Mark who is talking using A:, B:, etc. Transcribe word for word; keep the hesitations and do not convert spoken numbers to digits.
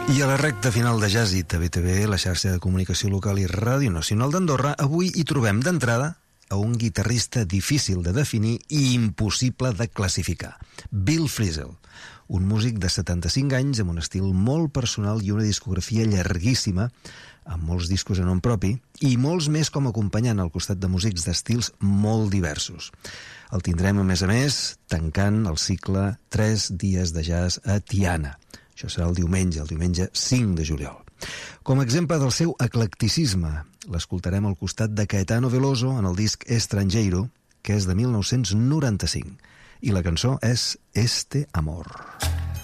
A: I a la recta final de Jàzit a B T V, la xarxa de comunicació local i Ràdio Nacional d'Andorra, avui hi trobem d'entrada a un guitarrista difícil de definir i impossible de classificar, Bill Frisell, un músic de setanta-cinc anys amb un estil molt personal i una discografia llarguíssima, amb molts discos a nom propi, i molts més com a acompanyant al costat de músics d'estils molt diversos. El tindrem, a més a més, tancant el cicle Tres dies de jazz a Tiana. Això serà el diumenge, el diumenge cinc de juliol. Com a exemple del seu eclecticisme, l'escoltarem al costat de Caetano Veloso en el disc Estrangeiro, que és de mil nou-cents noranta-cinc, i la cançó és Este Amor.